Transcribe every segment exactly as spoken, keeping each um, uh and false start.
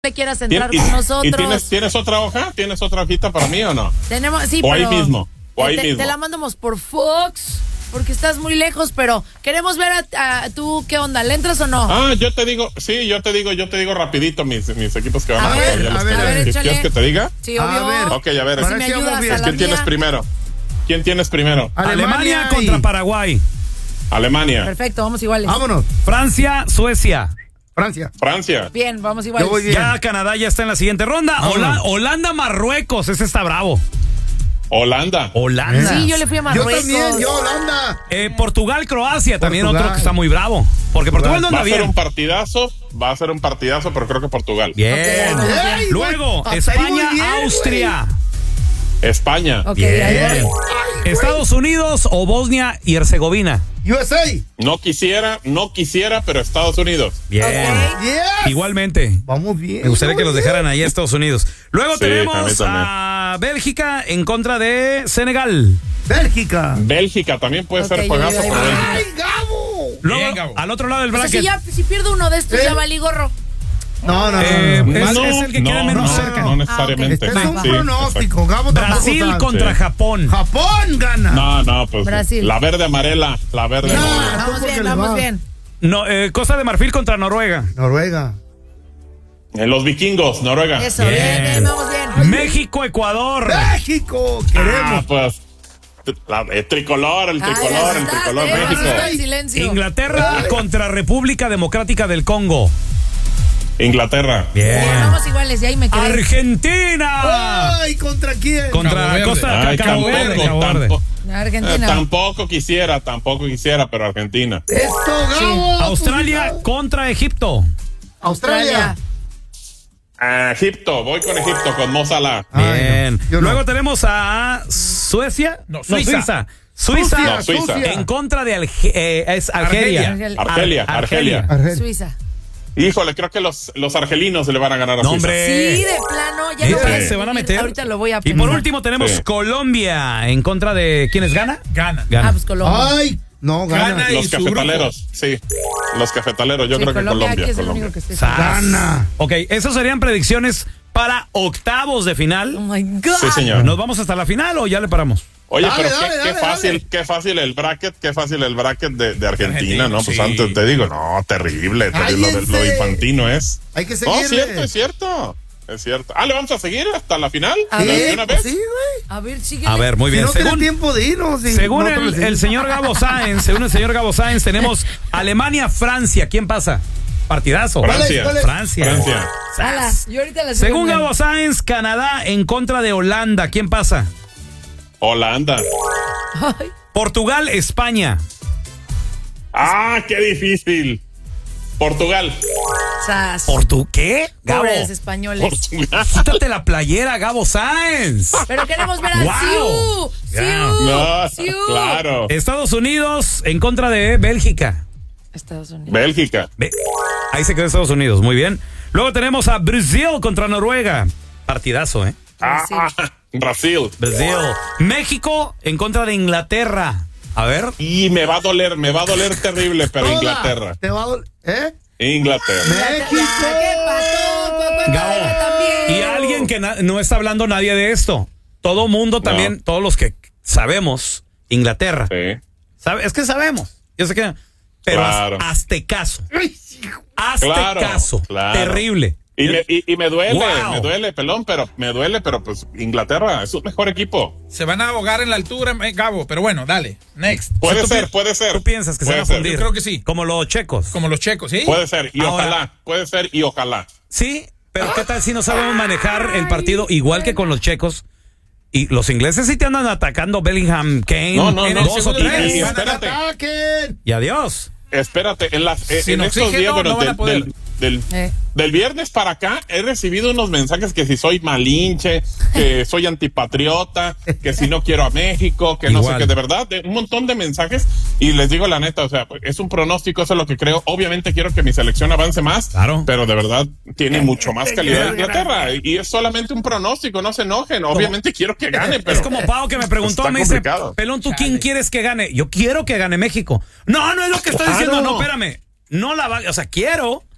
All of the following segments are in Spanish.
te quieras entrar con nosotros. ¿Y tienes, tienes otra hoja? ¿Tienes otra hojita para mí o no? Tenemos, sí, o pero ahí mismo. O ahí te, mismo. te la mandamos por Fox, porque estás muy lejos, pero queremos ver a, a tú, ¿qué onda? ¿Le entras o no? Ah, yo te digo, sí, yo te digo, yo te digo rapidito mis, mis equipos que van a, a ver, a, a ver, a ver, échale. ¿Quieres que te diga? Sí, obvio. A ver. Ok, a ver. Si me ayudas a la ¿Quién tienes mía. primero? ¿Quién tienes primero? Alemania, Alemania y- contra Paraguay. Alemania. Perfecto, vamos iguales. Vámonos. Francia, Suecia. Francia. Francia. Bien, vamos iguales. Yo voy bien. Ya Canadá ya está en la siguiente ronda. Vámonos. Hola- Holanda, Marruecos. Ese está bravo. Holanda. Holanda. Sí, yo le fui a Yo Marruecos. también, yo Holanda. Eh, Portugal, Croacia. También Portugal. otro que está muy bravo. Porque Portugal no Va anda a ser bien. un partidazo, va a ser un partidazo, pero creo que Portugal. Bien. Ok, Ey, Luego, güey, hasta ahí España, muy bien, Austria. España. Ok, Bien. ahí voy. Estados Unidos o Bosnia y Herzegovina. U S A. No quisiera, no quisiera, pero Estados Unidos. Bien. Ok. Yes. Igualmente. Vamos bien. Me gustaría que vamos los dejaran ahí a Estados Unidos. Luego Sí, a mí tenemos también. a Bélgica en contra de Senegal. bien. Bélgica. Bélgica también puede Ok, ser yo- juegazo yo- por yo- Bélgica. ¡Ay, Gabo! Luego, Bien, Gabo. al otro lado del O sea, bracket. si, ya, si pierdo uno de estos, ¿Eh? ya valí gorro. No, no, no. Eh, no, no. es- No, es el que no, queda menos no, cerca. No necesariamente. Este es un Sí, pronóstico. Gabo tampoco Brasil sabe. contra Sí. Japón. Japón gana. No, no, pues Brasil. la verde amarela, la verde No, amarela. vamos porque bien, le vamos va. bien. No, eh, Costa de Marfil contra Noruega. Noruega. Eh, Los vikingos, Noruega. Eso, bien, Bien. bien, vamos bien. México, Ecuador. México. Ah, Queremos. pues la, el tricolor, el Ay, tricolor, el asustaste, tricolor eh, México. asustaste en silencio. Inglaterra contra República Democrática del Congo. Inglaterra. Bien, vamos iguales, y ahí me quedé. Argentina Ay, ¿contra quién? contra Cabo Verde. Costa Ay, Cabo Verde. tampoco, Cabo Verde. tampoco, eh, Argentina. tampoco quisiera, tampoco quisiera, pero Argentina. Eso, Gabo. Australia contra Egipto. Australia. Ah, Egipto, voy con Egipto, con Mo Salah. Ay, Bien. no, yo no. Luego tenemos a Suecia. No, Suiza. Suiza. Suiza, No, Suiza. en contra de Alge- eh, es Algeria. Argelia. Argelia, Ar- Argelia. Argelia. Suiza. Híjole, creo que los, los argelinos se le van a ganar a No, Suiza. hombre. Sí, de plano, ya Sí, lo voy a se van a meter. Ahorita lo voy a Y pensar. por último tenemos Sí. Colombia en contra de ¿quiénes gana? Gana. Gana. Ah, pues Colombia. Ay, no, gana. Gana. Los y su cafetaleros, sí. Los cafetaleros, yo Sí, creo que Colombia, Colombia. aquí es el Colombia. único que esté. Sas. Gana. Ok, esas serían predicciones para octavos de Oh final. my God. Sí, señor. ¿Nos vamos hasta la final o ya le paramos? Oye, Dale, pero dale, qué, dale, qué fácil, dale. qué fácil el bracket, qué fácil el bracket de, de Argentina, Argentina, ¿no? Pues sí. antes te digo, no, terrible, terrible, lo, de- lo de infantino es. Hay que No, seguirle. cierto, es cierto, es cierto. Ah, ¿le vamos a seguir hasta la final? A ¿De ver, una pues vez? sí, güey. A ver, síguele. A ver, muy Si bien. no tiene Según, tiempo de irnos. y según nosotros el, le el seguimos. señor Gabo Sáenz, según el señor Gabo Sáenz, tenemos Alemania, Francia. ¿Quién pasa? Partidazo. Francia. Dale, dale. Francia. Francia. Ala, yo ahorita la sigo Según viendo. Gabo Sáenz, Canadá en contra de Holanda. ¿Quién pasa? Holanda. Ay, Portugal, España. Ah, qué difícil. Portugal. sas. ¿Portu qué? Gabo. Pobres españoles. Portugal. Quítate la playera, Gabo Sáenz. Pero queremos ver a Wow. Siu. Ya. Siu. No, Siu. claro. Estados Unidos en contra de Bélgica. Estados Unidos. Bélgica. Ve- Ahí se quedó Estados Unidos, muy bien. Luego tenemos a Brasil contra Noruega. Partidazo, ¿eh? Ah, Brasil. Brasil. México en contra de Inglaterra. A ver. Y me va a doler, me va a doler terrible, pero Toda. Inglaterra. Te va a dol- ¿Eh? Inglaterra. México. ¿Qué pasó? Cuéntame Gabo. también. Y alguien que na- no está hablando nadie de esto. Todo mundo también, No. todos los que sabemos, Inglaterra. Sí. ¿Sabe? Es que sabemos. Yo sé que. Pero Claro. haz- hazte caso. Ay, hijo. Hazte Claro, caso. claro. Terrible. Y me, y, y me duele, Wow. me duele, pelón, pero me duele, pero pues Inglaterra es un mejor equipo. Se van a ahogar en la altura, eh, Gabo, pero bueno, dale. Next. Puede tú ser, pi- puede ser. ¿Tú piensas que se Puede van a ser. fundir? Yo creo que sí. Como los checos. Como los checos, ¿sí? Puede ser, y Ahora- ojalá, puede ser, y ojalá. Sí, pero ¿qué tal si no sabemos manejar el partido igual que con los checos? Y los ingleses sí te andan atacando Bellingham, Kane, No, no, en no. el dos o segundo tres. Y, y Van a espérate, ¡Ataquen! Y adiós. espérate, en, las, eh, Sin en estos oxígeno días, bueno, no van a del, poder. del, del, Eh. del viernes para acá he recibido unos mensajes que si soy malinche, que soy antipatriota, que si no quiero a México, que no Igual. sé qué, de verdad, de un montón de mensajes. Y les digo la neta, o sea, es un pronóstico, eso es lo que creo. Obviamente quiero que mi selección avance más, Claro. pero de verdad tiene mucho más calidad Inglaterra. Y es solamente un pronóstico, no se enojen. Obviamente quiero que gane, pero Es como Pau que me preguntó, está me dice, complicado. Pelón, ¿tú quién quieres que gane? Yo quiero que gane México. No, no es lo que estoy Claro. diciendo, no, espérame. No la va, o sea, quiero,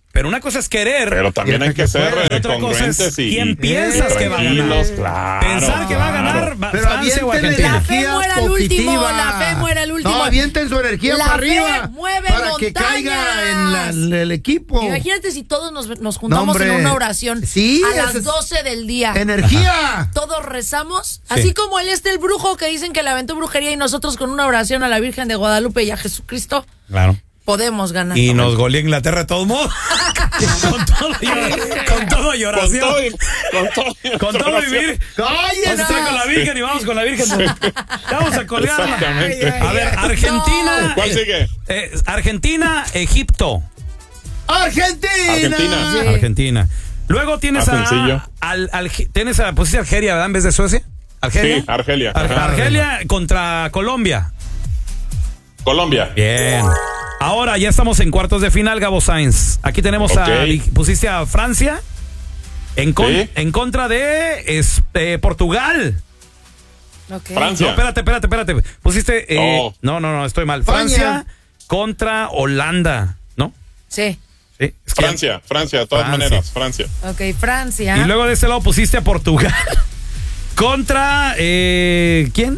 Pero una cosa es querer. Pero también hay que ser y otra cosa es congruentes y, quién y piensas que va a ganar. Claro, Pensar que va a ganar va- Pero Francia o aviéntenle Argentina. La fe energía muere al último, positiva. la fe muere al último. No, avienten su energía La para fe arriba. mueve para que montañas. caiga en la- en el equipo. Imagínate si todos nos, nos juntamos No, hombre. en una oración Sí, a las ese es- doce del día. Energía. Todos rezamos, así como el este el brujo que dicen que le aventó brujería y nosotros con una oración a la Virgen de Guadalupe y a Jesucristo Claro. podemos ganar. Y nos goleó Inglaterra de todos modos. con todo y, con todo y Con oración. todo, y- con todo, y Con todo oración. vivir. Vamos a ¡Cállense! estar con la Virgen y vamos con la Virgen. Vamos a colgarla. Exactamente. A ver, Argentina. ¿Cuál sigue? eh, Argentina, Egipto. ¡Argentina! Argentina. Sí. Argentina. Luego tienes Ah, sencillo. a. Al, al, tienes a. Pusiste a Argelia, ¿verdad? En vez de Suecia. Argelia. Sí, Argelia. Ar- Ajá. Argelia contra Colombia. Colombia. Bien. Ahora ya estamos en cuartos de final, Gabo Sainz. Aquí tenemos a. Ok. Pusiste a Francia. En, con- Sí. en contra de este, Portugal. Ok. Francia. No, espérate, espérate, espérate. Pusiste. eh, Oh. No, no, no, estoy mal. España. Francia contra Holanda, ¿no? Sí. Sí. es que- Francia, Francia, de todas Francia. maneras, Francia. Ok, Francia. Y luego de este lado pusiste a Portugal contra. Eh, ¿Quién?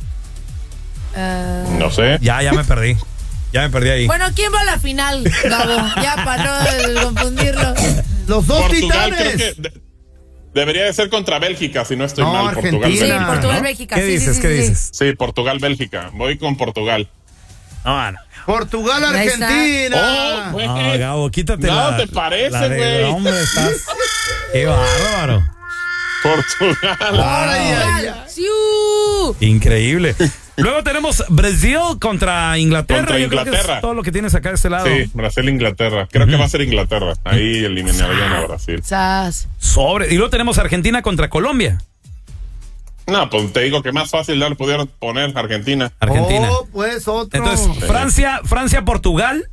Ah, No sé. Ya, ya me perdí. Ya me perdí ahí. Bueno, ¿quién va a la final, Gabo? Ya para no confundirlo. Los dos Portugal titanes. creo que de- debería de ser contra Bélgica, si no estoy No, mal. Portugal, Argentina. Sí, Bélgica, Portugal, ¿no? Bélgica. ¿Qué sí, dices? sí, ¿Qué sí, sí. dices? Sí, Portugal, Bélgica. Voy con Portugal. No, no. Portugal, Ahí está. Argentina. Oh, güey. No, Gabo, quítate No, la. te parece, la de- güey. Hombre, estás. Qué bárbaro. Portugal. Ay, ay, ay. ¡Siu! Increíble. Luego tenemos Brasil contra Inglaterra. Contra Yo creo que Inglaterra. es todo lo que tienes acá de este lado. Sí, Brasil, Inglaterra. Creo que va a ser Inglaterra. Ahí eliminarían a Brasil. Sas. Sobre. Y luego tenemos Argentina contra Colombia. No, pues te digo que más fácil le pudieron poner Argentina. Argentina. Oh, pues otro. Entonces, Francia, Francia, Portugal.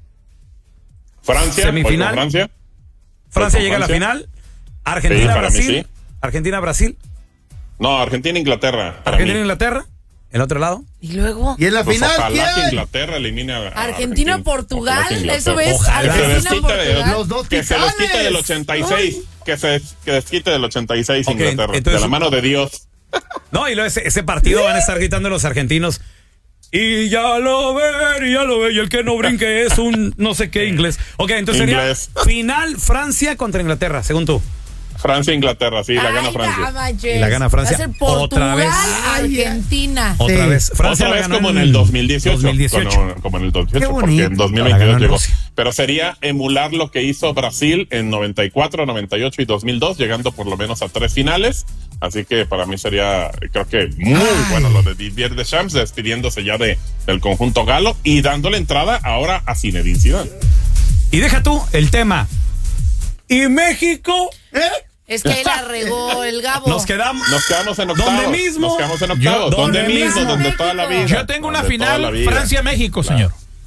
Francia, Semifinal. voy con Francia. Francia con llega a la Francia. final. Argentina, para mí Brasil. sí. Argentina, Brasil. No, Argentina, Inglaterra. para Argentina, mí. Inglaterra. El otro lado. Y luego. y en la Pues final, ojalá que ¿quién? Inglaterra elimine a a Argentina, Portugal. Ojalá que Inglaterra. Eso ves. Ojalá. Que se Argentina, desquite de- Portugal. Los dos Que se les quite titanes. del ochenta y seis. Que se que desquite del ochenta y seis Ok, Inglaterra. entonces- de la mano de Dios. No, y luego ese, ese partido van a estar gritando los argentinos. Y ya lo ve, y ya lo ve, y el que no brinque es un no sé qué inglés. Ok, entonces Inglés. sería final Francia contra Inglaterra, según tú. Francia, Inglaterra, sí, la gana Ay, Francia. no manches. Y la gana Francia. Va a ser Portugal, Otra vez. Argentina. Otra Sí. vez. Francia Otra la vez ganó como en el dos mil dieciocho. dos mil dieciocho. Como, como en el dos mil dieciocho, Qué porque bonito. en dos mil La ganó veintidós en llegó. Rusia. Pero sería emular lo que hizo Brasil en noventa y cuatro, noventa y ocho y dos mil dos, llegando por lo menos a tres finales. Así que para mí sería, creo que muy Ay. bueno lo de Didier Deschamps, despidiéndose ya de, del conjunto galo y dándole entrada ahora a Zinedine Zidane. Y deja tú el tema. Y México ¿Eh? Es que él arregó el Gabo. nos quedamos. Nos quedamos en octavos. ¿Dónde mismo? Nos quedamos en Yo- octavos. ¿dónde ¿Dónde mismo? mismo? Donde toda la vida. Yo tengo una Donde toda la final vida. Francia-México, señor.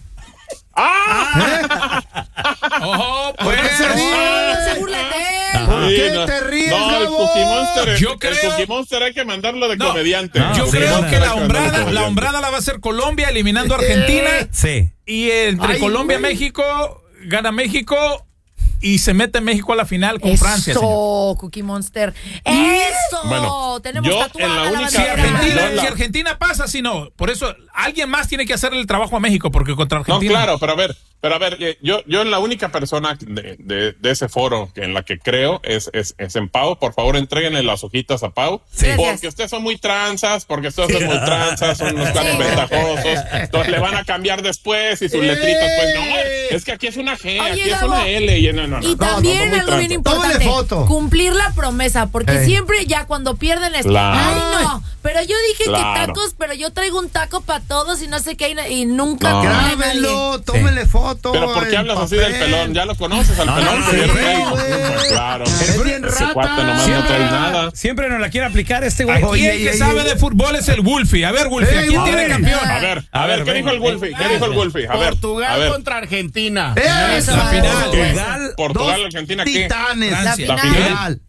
¡Ah! Ojo, ¿Por pues. qué se ríen? Se burla de él. ¿Por Sí, qué no. te ríes, No, el Gabo? Cookie Monster. Yo el creo- Cookie Monster hay que mandarlo de No. comediante. No, Yo sí, creo no, que no, la no, no, hombrada, comediante. la hombrada la va a hacer Colombia eliminando a Argentina. Sí. Y entre Ay, Colombia y güey. México, gana México y se mete México a la final con Francia, señor. Eso, Cookie Monster. Eso. Bueno, Tenemos yo tatuada en la única- Si bandera. Argentina, Yo la- si Argentina pasa, si no. Por eso, alguien más tiene que hacer el trabajo a México, porque contra No, Argentina. claro, pero a ver, pero a ver, eh, yo, yo en la única persona de, de, de ese foro que en la que creo es, es, es en Pau. Por favor, entréguenle las hojitas a Pau. Sí. Porque ustedes son muy tranzas, porque ustedes son muy tranzas, son unos tan Sí. ventajosos. Entonces le van a cambiar después y sus letritas, pues no, es que aquí es una G, Oye, aquí es Gabo, una L. Y no, no, no, Y no, también no, son muy algo bien tranzas. importante, Tómale foto. cumplir la promesa, porque Ey. siempre ya cuando pierden es, Claro. ay no, pero yo dije Claro. que tacos, pero yo traigo un taco para todos y no sé qué, y, y nunca No. cumplen a Grábenlo, alguien. tómele foto. Pero ¿por qué en hablas así del papel. pelón? ¿Ya lo conoces al No, pelón? no, Que sí, ya no güey. trae- Pues claro. Es bien Ese rata. cuate nomás no Siempre- trae nada. Siempre nos la quiere aplicar este güey. Aquí Oye, el que ey, sabe ey. de fútbol es el Wolfie. A ver, Wolfie, ¿a Ey, quién a tiene ver. campeón? A ver, a A ver, ver, ¿qué venga. dijo el Wolfie? ¿Qué dijo el Wolfie? A ver, a Portugal ver. contra Argentina. ¡Eh! Eso La va. final. ¿Qué? Portugal, Portugal, Dos Argentina, ¿qué? Titanes. Francia. La La final. final.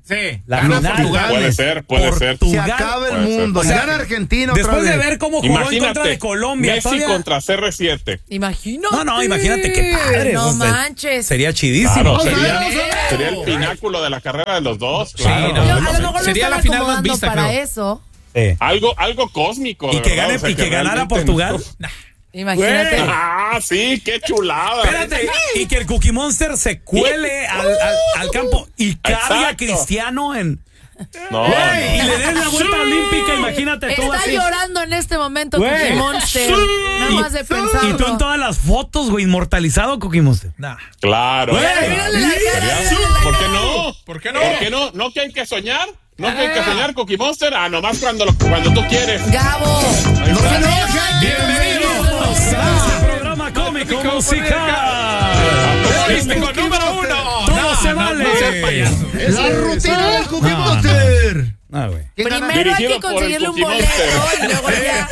Sí. La Gana final. Portugal. Puede ser, puede ser. Se acaba el Puede ser. mundo. O sea, Gana Argentina otra Después vez. de ver cómo jugó en contra de Colombia. Messi todavía- contra C R siete. Imagínate. No, no, imagínate qué padre. No o sea, manches. Sería chidísimo. Claro, Vamos a ver, sería, vamos a ver. sería el pináculo de la carrera de los dos. Sí, Claro. no, Yo, no, a lo mejor sería lo la están final más acomodando vista, para creo. eso. Sí. Algo, algo cósmico. Y de que, verdad, gane, o sea, y que ganara realmente- Portugal. Imagínate. Güey. Ah, sí, qué chulada. Espérate, y que el Cookie Monster se cuele al, al, al campo y cargue a Exacto. Cristiano en. No, Güey, no. y le den la vuelta olímpica, imagínate tú Está así. llorando en este momento Güey. Cookie Monster. Nada más de pensarlo. Y tú en todas las fotos, güey, inmortalizado, Cookie Monster. Nah. Claro. Güey. Mírale la cara, Sería- mírale la ¿Por cara. qué no? ¿Por qué no? ¿Por qué no? ¿No que hay que soñar? ¿No que hay que soñar, Cookie Monster? Ah, nomás cuando, lo- cuando tú quieres. Gabo. No se enojen. Bienvenidos a este programa cómico musical. Humorístico número uno. Todo No, se no, vale. no seas payaso. La rutina del Cookie No, Monster. Ah, güey. ¿Quién gana? Primero hay que Dirigido por el conseguirle un Cookie boleto Monster. y luego ya.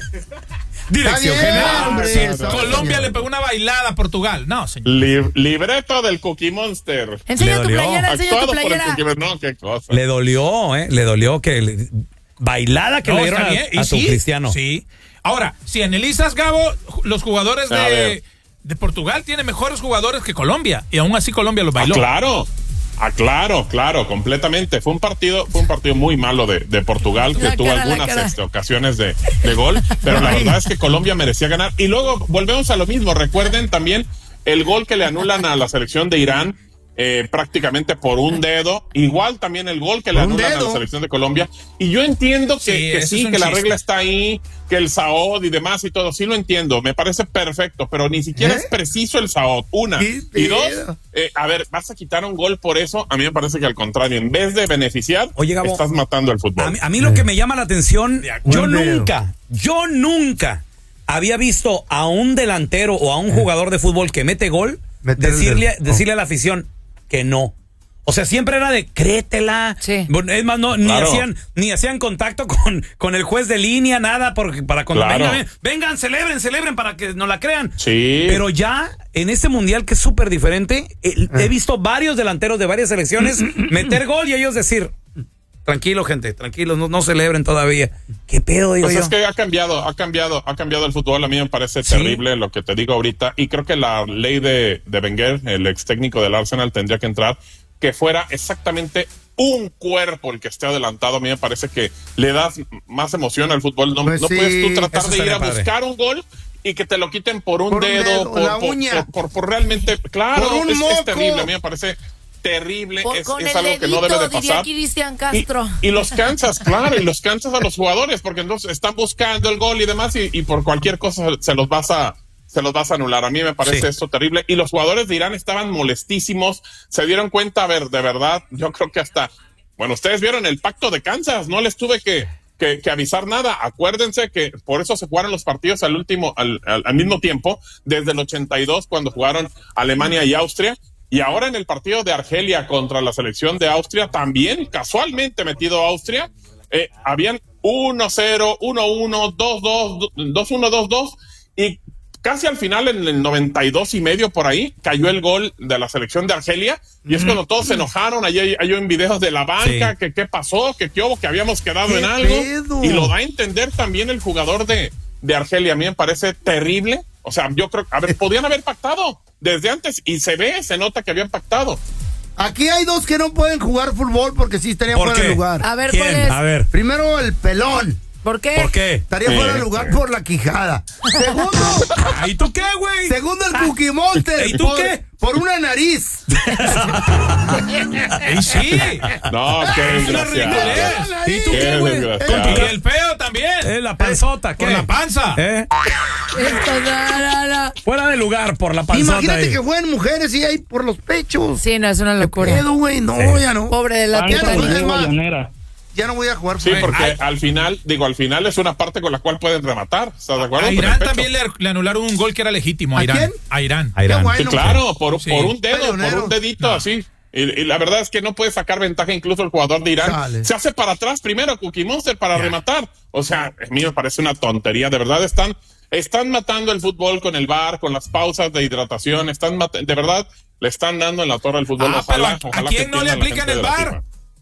Dirección Está bien, general. hombre, Sí. eso. Colombia le pegó una bailada a Portugal. No, señor. Li- libreto del Cookie Monster. Enseña Le tu dolió. playera, enseña tu Actuado por el playera. Cookie Monster. No, qué cosa. Le dolió, ¿eh? Le dolió que. le- bailada que No, le dieron está a, bien. Y a tu sí, Cristiano. Sí. Ahora, si analizas, Gabo, los jugadores A de, ver. de Portugal tienen mejores jugadores que Colombia. Y aún así Colombia los Ah, bailó. claro. Ah, claro, claro, completamente. Fue un partido, fue un partido muy malo de, de Portugal, que La tuvo cara, la algunas cara. este, ocasiones de, de gol, pero la verdad es que Colombia merecía ganar. Y luego volvemos a lo mismo. Recuerden también el gol que le anulan a la selección de Irán, eh, prácticamente por un dedo. Igual también el gol que le Por un anulan a dedo. la selección de Colombia. Y yo entiendo que Sí, sí, que, eso sí, es un que la chiste. regla está ahí, que el Saod y demás y todo. Sí lo entiendo, me parece perfecto, pero ni siquiera ¿Eh? es preciso el Saod. Una. ¿Qué Y dos, pedo? eh, a ver, vas a quitar un gol por eso. A mí me parece que al contrario, en vez de beneficiar, Oye, Gabo, estás matando el fútbol. A mí, a mí lo que me llama la atención, yo Buen video. nunca, yo nunca había visto a un delantero o a un jugador de fútbol que mete gol Meter el decirle, dedo. decirle a la afición que no. O sea, siempre era de créetela. Sí. Bueno, es más, no, ni Claro. hacían, ni hacían contacto con, con el juez de línea, nada, porque para cuando Claro. vengan, ven- vengan, celebren, celebren para que nos la crean. Sí. Pero ya en este mundial que es súper diferente, eh, he visto varios delanteros de varias selecciones meter gol y ellos decir, tranquilo, gente, tranquilos, no, no celebren todavía. ¿Qué pedo, digo Pues yo? es que ha cambiado, ha cambiado, ha cambiado el fútbol. A mí me parece Sí. terrible lo que te digo ahorita. Y creo que la ley de, de Wenger, el ex técnico del Arsenal, tendría que entrar, que fuera exactamente un cuerpo el que esté adelantado. A mí me parece que le das más emoción al fútbol. No, Pues no sí, puedes tú tratar eso de ir estaría a padre. buscar un gol y que te lo quiten por un Por un dedo, dedo, por, la por- uña. por- por- por realmente, claro, Por un es, es moco. terrible. A mí me parece terrible. Por- es con es el algo que no dedito, debe de diría pasar. Cristian Y, Castro. y los cansas, claro, y los cansas a los jugadores, porque entonces están buscando el gol y demás, y, y por cualquier cosa se los vas a, se los vas a anular. A mí me parece Sí. esto terrible. Y los jugadores de Irán estaban molestísimos, se dieron cuenta, a ver, de verdad, yo creo que hasta, bueno, ustedes vieron el pacto de Kansas, no les tuve que, que, que avisar nada. Acuérdense que por eso se jugaron los partidos al último, al, al, al mismo tiempo, desde el ochenta y dos, cuando jugaron Alemania y Austria. Y ahora en el partido de Argelia contra la selección de Austria, también casualmente metido Austria, eh, habían uno cero, uno uno, dos dos, dos uno, dos dos, y casi al final, en el noventa y dos y medio por ahí, cayó el gol de la selección de Argelia, y es cuando todos se enojaron. Allí hay, hay un video de la banca, Sí. que qué pasó, que qué hubo, que habíamos quedado ¿Qué en algo, pedo? y lo da a entender también el jugador de, de Argelia. A mí me parece terrible. O sea, yo creo, a ver, podían haber pactado desde antes, y se ve, se nota que habían pactado. Aquí hay dos que no pueden jugar fútbol porque sí estarían ¿Por fuera de qué? lugar. A ver, ¿Quién? ¿cuál es? A ver, Primero el pelón. ¿Por qué? ¿por qué? Estaría Sí, fuera de lugar sí. por la quijada. Segundo, ¿Y tú qué, güey? segundo el Cookie Monster. ¿Y tú por, qué? por una nariz. Y sí. No, qué desgraciado. ¿Y tú Qué qué, güey? Y desgraciado. el peo también. Eh, la panzota, ¿qué? Por la panza. ¿Eh? Esto, la, la, la. Fuera de lugar por la panzota. Imagínate ahí. que jueguen mujeres y hay por los pechos. Sí, no, es una locura. Pedo, güey, no, Sí. ya no. Pobre de la Ya no, teta. es más, ya no voy a jugar Sí, fútbol. porque Ay. al final, digo, al final es una parte con la cual pueden rematar. ¿Estás de acuerdo? A Con el Irán pecho. también le, le anularon un gol que era legítimo. A ¿A Irán. quién? A Irán. A Irán. Qué bueno. Sí, claro, por, Sí. por un dedo, Peleonero. por un dedito así. Y, y la verdad es que no puede sacar ventaja incluso el jugador de Irán. Chale. Se hace para atrás primero Cookie Monster para rematar. O sea, a mí me parece una tontería. De verdad están, están matando el fútbol con el V A R, con las pausas de hidratación. Están mat- de verdad le están dando en la torre al fútbol. Ah, pero Ojalá, ¿a, a ojalá quién que no le entiendan la aplican gente el de la V A R? FIFA.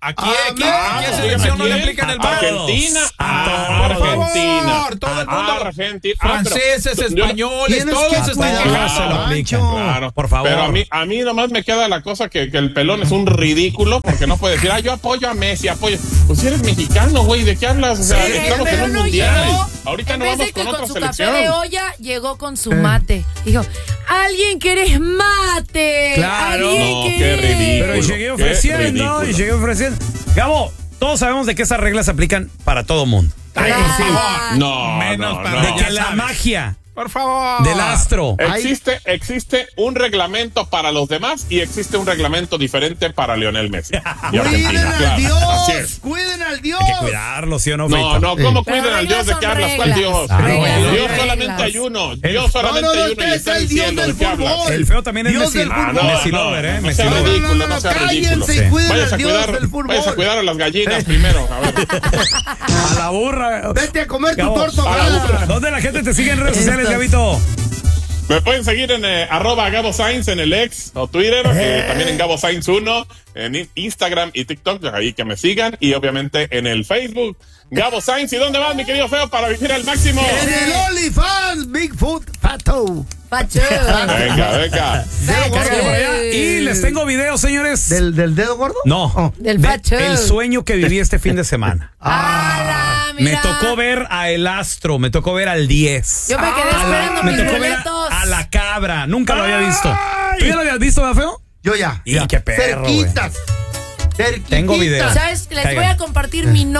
Aquí, Ah, aquí, no. aquí en selección no le ¿Quién? aplican el bar. Argentina. Ah, Ah, por favor, Argentina. todo el mundo. Argentina. Ah, pero- Franceses, yo- españoles, Tienes todos que se están cuidar, quejando. se lo aplican. Pancho. Claro, Por favor. Pero a mí, a mí nomás me queda la cosa que, que el pelón es un ridículo porque no puede decir, ah, yo apoyo a Messi, apoyo. Pues si eres mexicano, güey, ¿de qué hablas? O sea, Sí, estamos en pero un no mundial. llegó, Ahorita en no vez vamos de que con otra su selección. café de olla, llegó con su mate. Dijo, ¿alguien querés mate? Claro. ¿Alguien No, querés? qué ridículo. Pero y llegué Qué ofreciendo, ridículo. y llegué ofreciendo. Gabo, todos sabemos de que esas reglas se aplican para todo mundo. Ay, Ah. por favor. No, Menos no, para no. De ya que la sabes. magia Por favor. del astro. Existe, existe un reglamento para los demás y existe un reglamento diferente para Lionel Messi. Y Cuiden Argentina, al claro. Así Dios, es. cuiden al Dios. Hay que cuidarlo, ¿sí o no, No, Feito? no, ¿cómo Pero cuiden al reglas Dios? ¿De son qué hablas? ¿Cuál reglas. Dios? Ah, Reglas bueno. son Dios reglas. solamente hay uno. El- Dios solamente No, no, no, hay uno usted y es está en el el Dios cielo. del ¿De qué hablas? fútbol. El feo también es Dios Messi, del Ah, no, fútbol. Messi no, lover, ¿eh? no Messi sea lover. ridículo, No, no, no no, sea ridículo. cállense y Sí. cuiden Vayas al a Dios cuidar, del fútbol. vayas a cuidar a las gallinas primero. A ver. A la burra. Vete a comer tu Gabo, torta a la ahogada. burra. ¿Dónde la gente te sigue en redes sociales, Estas- Gabito? Me pueden seguir en eh, arroba Gabo Sainz en el ex o Twitter, eh, también en Gabo Sainz uno, en in- Instagram y TikTok, ahí que me sigan, y obviamente en el Facebook, Gabo Sainz. ¿Y dónde vas, mi querido feo, para vivir al máximo? En el OnlyFans, Bigfoot Pato. Pacho. Venga, venga. Cárgale por allá. Y les tengo videos, señores. ¿Del, del dedo gordo? No. Oh. Del de Pacho. el sueño que viví este fin de semana. ¡Hala, Me mira! tocó ver a El Astro, me tocó ver al diez. Yo me quedé A la- esperando me mis tocó ver boletos. a, a la cabra. Nunca lo había visto. Ay. ¿Tú ya lo habías visto, verdad, feo? Yo ya. Y ya. qué perro, güey. Cerquitas. Cerquititas. Tengo videos. ¿Sabes? Les voy Caigan. a compartir mi